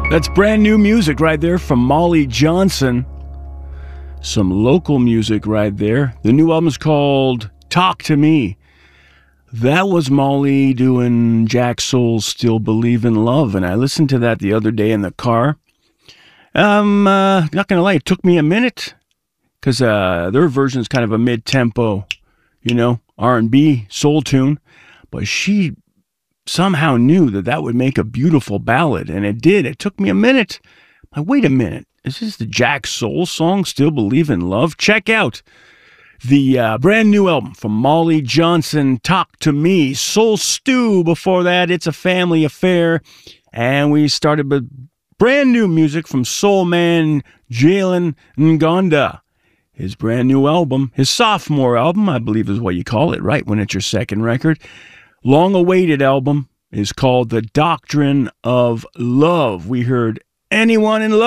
That's brand new music right there from Molly Johnson. Some local music right there. The new album is called Talk to Me. That was Molly doing Jack Soul's Still Believe in Love, and I listened to that the other day in the car. Not going to lie, it took me a minute, because their version is kind of a mid-tempo, R&B soul tune, but she somehow knew that would make a beautiful ballad, and it did. It took me a minute. Wait a minute. Is this the Jack Soul song, Still Believe in Love? Check out the brand new album from Molly Johnson, Talk to Me. Soul Stew before that, It's a Family Affair. And we started with brand new music from soul man Jalen Ngonda. His brand new album, his sophomore album, I believe is what you call it, right, when it's your second record. Long-awaited album is called The Doctrine of Love. We heard Anyone in Love.